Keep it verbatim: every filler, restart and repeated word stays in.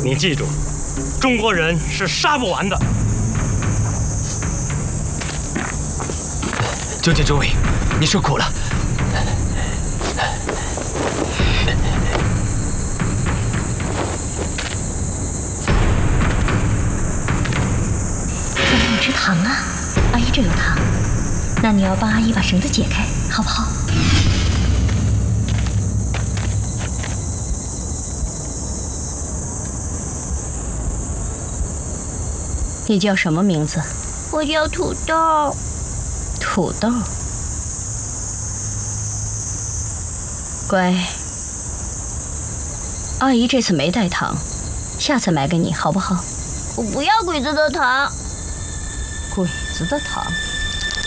你记住，中国人是杀不完的。 九姐诸位，你受苦了。 再来一吃糖啊！阿姨这有糖，那你要帮阿姨把绳子解开，好不好？你叫什么名字？ 我叫土豆。 土豆。乖，阿姨这次没带糖，下次买给你好不好？ 我不要鬼子的糖。 鬼子的糖。